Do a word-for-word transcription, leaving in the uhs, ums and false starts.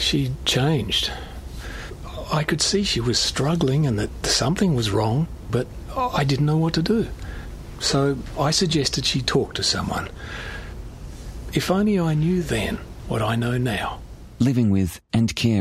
she'd changed. I could see she was struggling and that something was wrong, but I didn't know what to do. So I suggested she talk to someone. If only I knew then what I know now. Living with and caring